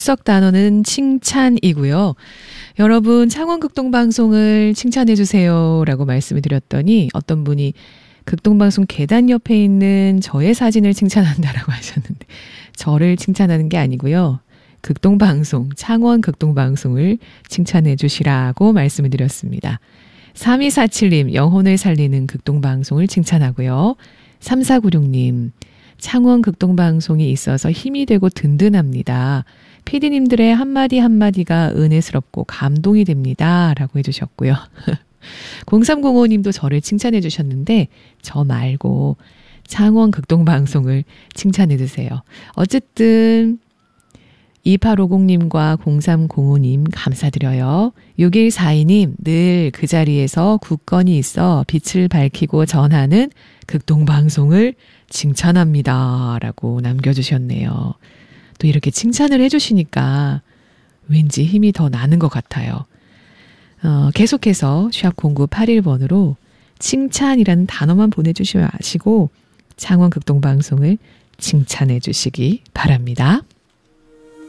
석 단어는 칭찬이고요. 여러분 창원극동방송을 칭찬해주세요 라고 말씀을 드렸더니 어떤 분이 극동방송 계단 옆에 있는 저의 사진을 칭찬한다라고 하셨는데 저를 칭찬하는 게 아니고요. 극동방송, 창원극동방송을 칭찬해 주시라고 말씀을 드렸습니다. 3247님 영혼을 살리는 극동방송을 칭찬하고요. 3496님 창원극동방송이 있어서 힘이 되고 든든합니다. PD님들의 한마디 한마디가 은혜스럽고 감동이 됩니다. 라고 해주셨고요. 0305님도 저를 칭찬해 주셨는데 저 말고 창원극동방송을 칭찬해 주세요. 어쨌든 2850님과 0305님 감사드려요. 6142님 늘 그 자리에서 굳건히 있어 빛을 밝히고 전하는 극동방송을 칭찬합니다. 라고 남겨주셨네요. 또 이렇게 칭찬을 해주시니까 왠지 힘이 더 나는 것 같아요. 계속해서 샵 0981번으로 칭찬이라는 단어만 보내주시지 마시고 창원극동방송을 칭찬해 주시기 바랍니다.